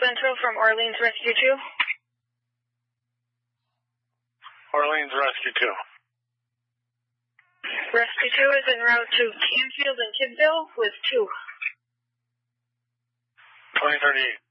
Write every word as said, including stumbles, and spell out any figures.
Central from Orleans Rescue two. Orleans Rescue two. Rescue two is en route to Canfield and Kidville with two. twenty thirty-eight.